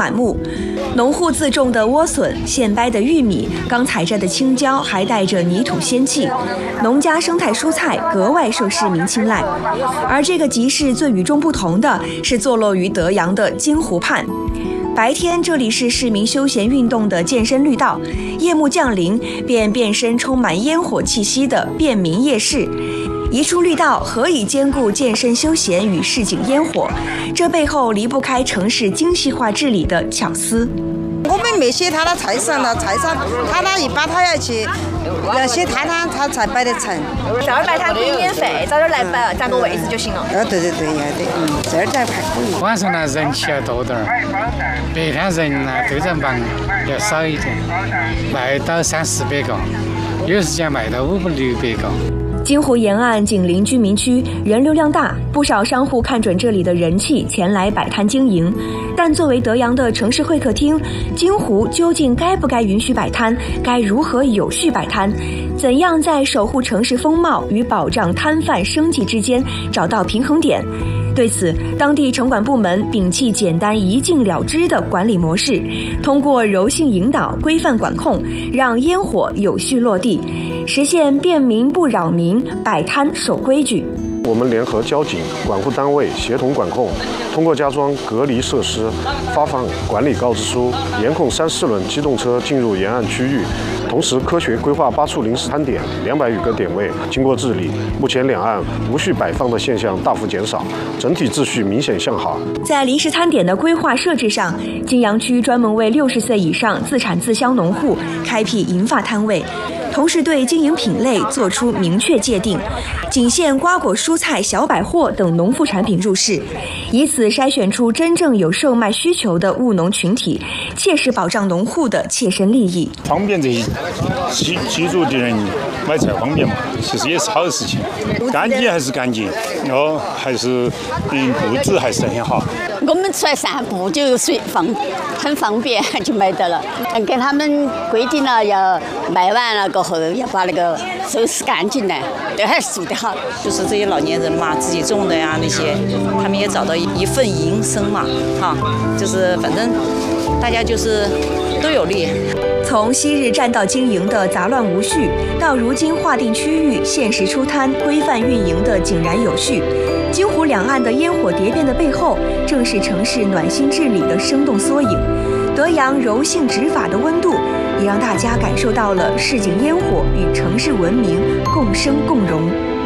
满目。农户自种的莴笋、现掰的玉米、刚采摘的青椒，还带着泥土仙气，农家生态蔬菜格外受市民青睐。而这个集市最与众不同的是坐落于德阳的金湖畔。白天这里是市民休闲运动的健身绿道，夜幕降临便变身充满烟火气息的便民夜市。一处绿道何以兼顾健身休闲与市井烟火？这背后离不开城市精细化治理的巧思。 我们没写他的菜上了，菜上他那一般他要去写他才摆得成。 这儿摆摊可以免费，早点来摆，占个位置就行了。 对，要得，这儿再排可以。 晚上呢人气要多点儿，白天人呢都在忙，要少一点，卖到300-400个，有时间卖到500-600个。 金湖沿岸紧邻居民区，人流量大，不少商户看准这里的人气前来摆摊经营。但作为德阳的城市会客厅，金湖究竟该不该允许摆摊？该如何有序摆摊？怎样在守护城市风貌与保障摊贩生计之间找到平衡点？对此，当地城管部门摒弃简单一禁了之的管理模式，通过柔性引导、规范管控，让烟火有序落地，实现便民不扰民，摆摊守规矩。 我们联合交警、管护单位协同管控，通过加装隔离设施、发放管理告知书，严控3-4轮机动车进入沿岸区域。同时，科学规划8处临时摊点，200余个点位。经过治理，目前两岸无序摆放的现象大幅减少，整体秩序明显向好。 在临时摊点的规划设置上，金阳区专门为60岁以上自产自销农户开辟银发摊位。同时对经营品类做出明确界定，仅限瓜果蔬菜、小百货等农副产品入市，以此筛选出真正有售卖需求的务农群体，切实保障农户的切身利益。 方便这些居住的人买菜方便嘛，其实也是好的事情。干净还是干净，还是布置还是很好。 我们出来散步就很方便，就买到了。给他们规定了要卖完了过后要把那个收拾干净呢，这还是做得好。 就是这些老年人嘛，自己种的呀那些，他们也找到一份营生嘛，就是反正大家就是都有利。 从昔日占道经营的杂乱无序，到如今划定区域、限时出摊、规范运营的井然有序，金湖两岸的烟火蝶变的背后，正是城市暖心治理的生动缩影。德阳柔性执法的温度，也让大家感受到了市井烟火与城市文明共生共荣。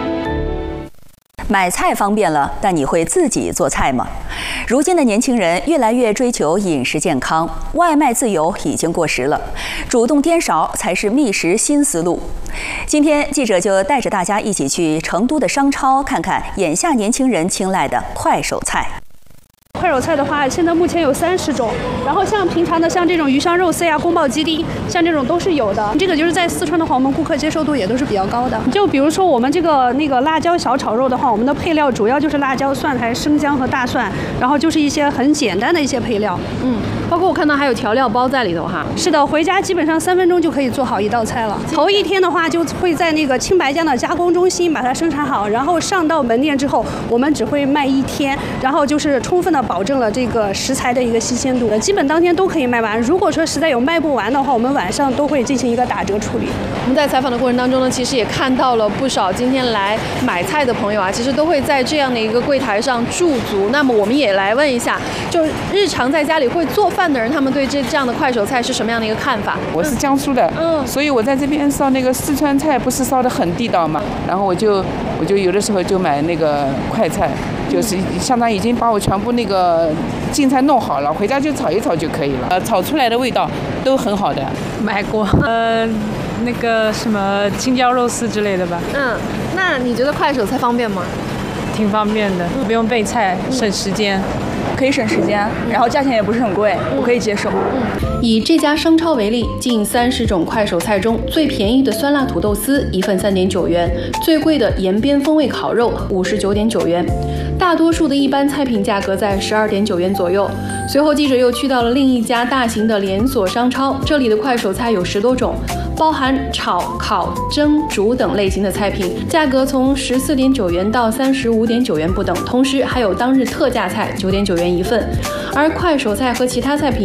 买菜方便了，但你会自己做菜吗？如今的年轻人越来越追求饮食健康，外卖自由已经过时了，主动颠勺才是觅食新思路。今天记者就带着大家一起去成都的商超看看眼下年轻人青睐的快手菜。 快手菜的话，现在目前有30种，然后像平常的像这种鱼香肉丝呀、宫保鸡丁，像这种都是有的。这个就是在四川的话，我们顾客接受度也都是比较高的。就比如说我们这个辣椒小炒肉的话，我们的配料主要就是辣椒、蒜苔、生姜和大蒜，然后就是一些很简单的一些配料。 包括我看到还有调料包在里头哈。 是的，回家基本上3分钟就可以做好一道菜了。头一天的话，就会在那个青白酱的加工中心把它生产好，然后上到门店之后，我们只会卖1天，然后就是充分的保证了这个食材的一个新鲜度，基本当天都可以卖完。如果说实在有卖不完的话，我们晚上都会进行一个打折处理。 我们在采访的过程当中呢，其实也看到了不少今天来买菜的朋友啊，其实都会在这样的一个柜台上驻足。那么我们也来问一下，就日常在家里会做饭的人，他们对这样的快手菜是什么样的一个看法？ 我是江苏的，所以我在这边烧那个四川菜，不是烧得很地道嘛，然后我就有的时候就买那个快菜，就是相当于已经把我全部那个净菜弄好了，回家就炒一炒就可以了。炒出来的味道都很好的。 买过，那个什么青椒肉丝之类的吧。 那你觉得快手菜方便吗？ 挺方便的，不用备菜，省时间。 可以省时间，然后价钱也不是很贵，我可以接受。 以这家商超为例，近30种快手菜中，最便宜的酸辣土豆丝1份3.9元，最贵的延边风味烤肉59.9元，大多数的一般菜品价格在12.9元左右。随后记者又去到了另一家大型的连锁商超，这里的快手菜有10多种，包含炒、烤、蒸、煮等类型的菜品，价格从14.9元到35.9元不等，同时还有当日特价菜9.9元1份。而快手菜和其他菜品